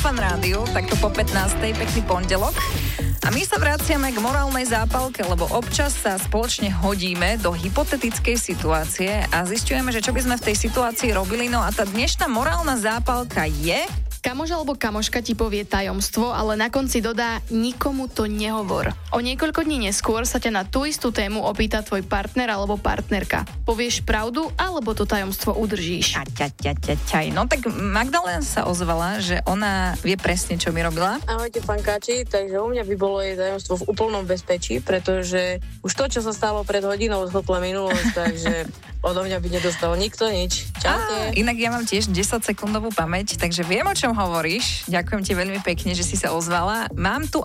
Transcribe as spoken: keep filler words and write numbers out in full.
Fan Rádiu, takto po pätnástej, pekný pondelok. A my sa vraciame k morálnej zápalke, lebo občas sa spoločne hodíme do hypotetickej situácie a zisťujeme, že čo by sme v tej situácii robili. No a tá dnešná morálna zápalka je... Kamoš alebo kamoška ti povie tajomstvo, ale na konci dodá, nikomu to nehovor. O niekoľko dní neskôr sa ťa na tú istú tému opýta tvoj partner alebo partnerka. Povieš pravdu, alebo to tajomstvo udržíš? Ťa, ťa, ťa, ťa, ťa. No tak Magdalena sa ozvala, že ona vie presne, čo mi robila. Ahojte, pankáči, takže u mňa by bolo jej tajomstvo v úplnom bezpečí, pretože už to, čo sa stalo pred hodinou, zhltla minulosť, takže odo mňa by nedostal nikto nič. Čaute. Á, inak ja mám tiež desaťsekundovú pamäť, takže viem, o čom hovoríš. Ďakujem ti veľmi pekne, že si sa ozvala. Mám tu